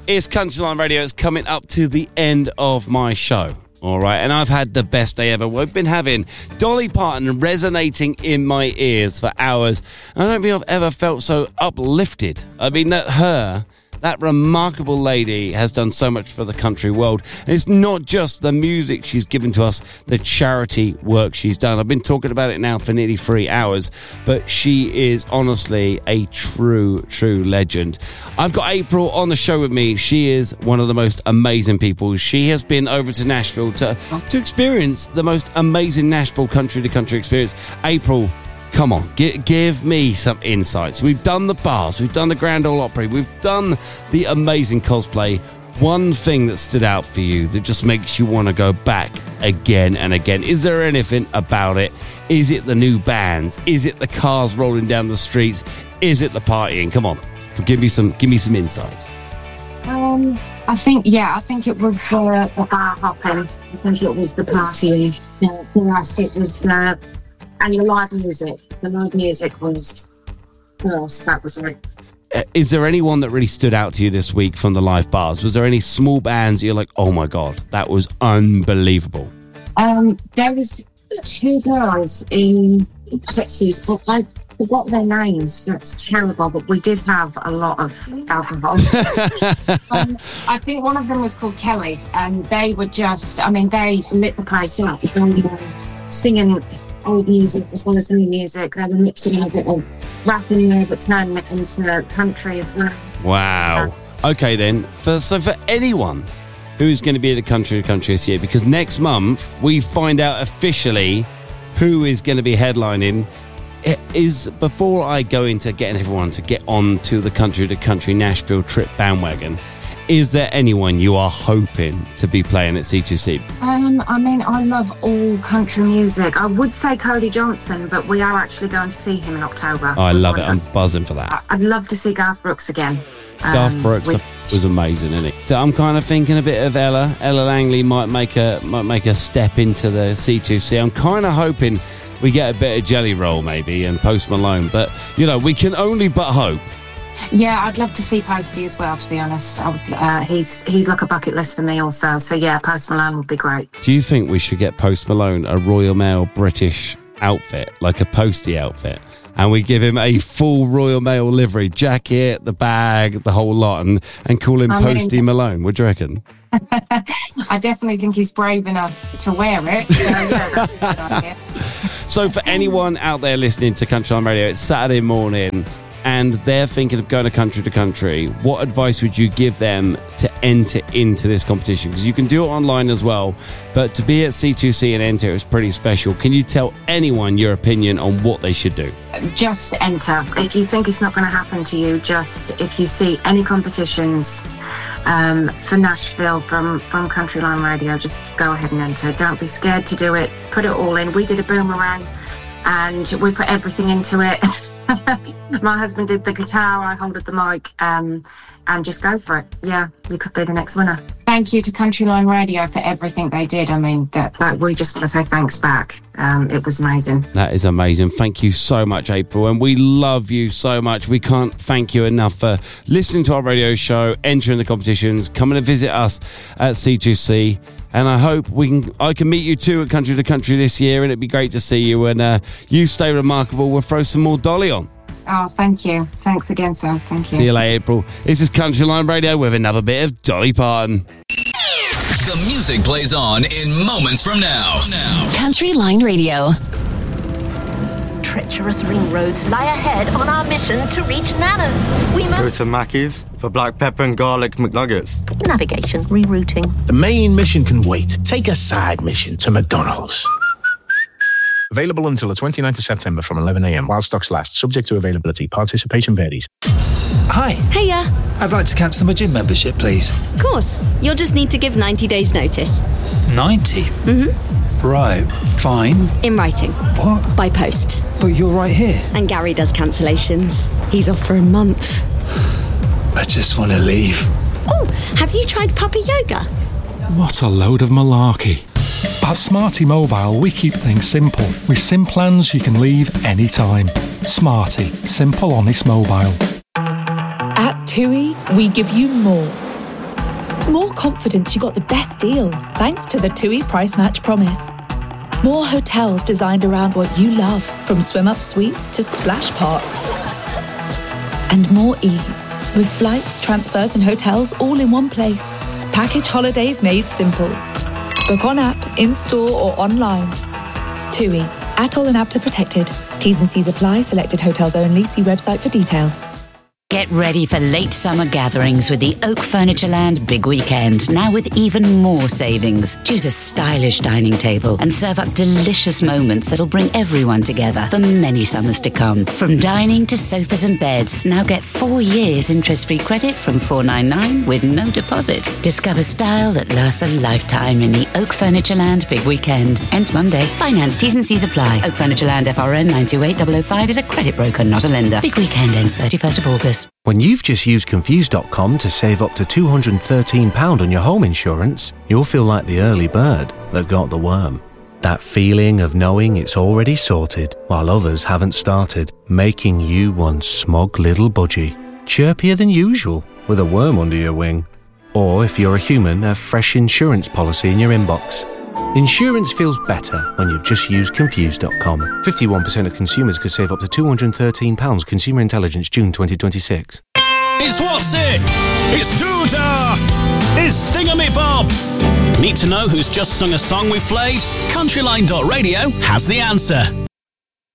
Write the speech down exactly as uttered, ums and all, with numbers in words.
It's Countryline Radio. It's coming up to the end of my show. All right, and I've had the best day ever. We've been having Dolly Parton resonating in my ears for hours. I don't think I've ever felt so uplifted. I mean, that her... That remarkable lady has done so much for the country world. And it's not just the music she's given to us, the charity work she's done. I've been talking about it now for nearly three hours, but she is honestly a true, true legend. I've got April on the show with me. She is one of the most amazing people. She has been over to Nashville to, to experience the most amazing Nashville country-to-country experience. April, come on, give, give me some insights. We've done the bars, we've done the Grand Ole Opry, we've done the amazing cosplay. One thing that stood out for you that just makes you want to go back again and again. Is there anything about it? Is it the new bands? Is it the cars rolling down the streets? Is it the partying? Come on, give me some, give me some insights. Um, I think, yeah, I think it was uh, the bar hopping. I think it was the partying. Uh, for us, it was the... And your live music. The live music was first, that was it. Uh, is there anyone that really stood out to you this week from the live bars? Was there any small bands that you're like, oh my God, that was unbelievable? Um, there was two girls in Texas, but I forgot their names. That's terrible, but we did have a lot of alcohol. um, I think one of them was called Kelly, and they were just, I mean, they lit the place up. They were singing old music as well as new music. They were mixing a bit of rap in there, but turning it into country as well. Wow. Okay then, for, so for anyone who's going to be at the Country to Country this year, because next month we find out officially who is going to be headlining. It is before I go into getting everyone to get on to the Country to Country Nashville trip bandwagon, is there anyone you are hoping to be playing at C two C? Um, I mean, I love all country music. I would say Cody Johnson, but we are actually going to see him in October. Oh, I love it. I'm buzzing for that. I'd love to see Garth Brooks again. Um, Garth Brooks with... was amazing, isn't he? So I'm kind of thinking a bit of Ella. Ella Langley might make a might make a step into the C two C. I'm kind of hoping we get a bit of Jelly Roll maybe and Post Malone, but you know, we can only but hope. Yeah, I'd love to see Posty as well, to be honest. I would, uh, he's he's like a bucket list for me also. So yeah, Post Malone would be great. Do you think we should get Post Malone a Royal Mail British outfit, like a Posty outfit? And we give him a full Royal Mail livery, jacket, the bag, the whole lot, and, and call him I Posty mean, Malone. What do you reckon? I definitely think he's brave enough to wear it. So, yeah, that's a good idea. So for anyone out there listening to Countryline Radio, it's Saturday morning, and they're thinking of going to country to country, what advice would you give them to enter into this competition? Because you can do it online as well, but to be at C two C and enter is pretty special. Can you tell anyone your opinion on what they should do? Just enter. If you think it's not going to happen to you, just if you see any competitions um, for Nashville from, from Countryline Radio, just go ahead and enter. Don't be scared to do it. Put it all in. We did a boomerang and we put everything into it. My husband did the guitar, I holded the mic, um, and just go for it. Yeah, you could be the next winner. Thank you to Countryline Radio for everything they did. I mean, that, that we just want to say thanks back. Um, it was amazing. That is amazing. Thank you so much, April, and we love you so much. We can't thank you enough for listening to our radio show, entering the competitions, coming to visit us at C two C. And I hope we can. I can meet you too at Country to Country this year, and it'd be great to see you. And uh, you stay remarkable. We'll throw some more Dolly on. Oh, thank you. Thanks again, Sam. Thank you. See you later, April. This is Countryline Radio with another bit of Dolly Parton. The music plays on in moments from now. now. Countryline Radio. Treacherous ring roads lie ahead on our mission to reach Nana's. We must... Go to Mackey's for black pepper and garlic McNuggets. Navigation, rerouting. The main mission can wait. Take a side mission to McDonald's. Available until the twenty-ninth of September from eleven a.m. while stocks last, subject to availability. Participation varies. Hi. Hiya. I'd like to cancel my gym membership, please. Of course. You'll just need to give ninety days notice. ninety? Mm-hmm. Right, fine. In writing. What? By post. But you're right here. And Gary does cancellations. He's off for a month. I just want to leave. Oh, have you tried puppy yoga? What a load of malarkey. At Smarty Mobile, we keep things simple. With SIM plans you can leave anytime. Smarty, simple, honest mobile. At TUI, we give you more. more confidence you got the best deal thanks to the TUI Price Match Promise. More hotels designed around what you love, from swim-up suites to splash parks. And more ease, with flights, transfers and hotels all in one place. Package holidays made simple. Book on app, in-store or online. TUI. Atoll and A B T A protected. T's and C's apply. Selected hotels only. See website for details. Get ready for late summer gatherings with the Oak Furnitureland Big Weekend, now with even more savings. Choose a stylish dining table and serve up delicious moments that'll bring everyone together for many summers to come. From dining to sofas and beds, now get four years interest-free credit from four ninety-nine with no deposit. Discover style that lasts a lifetime in the Oak Furnitureland Big Weekend. Ends Monday. Finance T's and C's apply. Oak Furnitureland F R N nine two eight zero zero five is a credit broker, not a lender. Big Weekend ends thirty-first of August. When you've just used Confused dot com to save up to two hundred thirteen pounds on your home insurance, you'll feel like the early bird that got the worm. That feeling of knowing it's already sorted while others haven't started, making you one smug little budgie. Chirpier than usual with a worm under your wing. Or if you're a human, a fresh insurance policy in your inbox. Insurance feels better when you've just used Confused dot com. fifty-one percent of consumers could save up to two hundred thirteen pounds. Consumer Intelligence, June twenty twenty-six. It's What's It? It's Doodah! It's Thingamabob! Need to know who's just sung a song we've played? Countryline dot radio has the answer.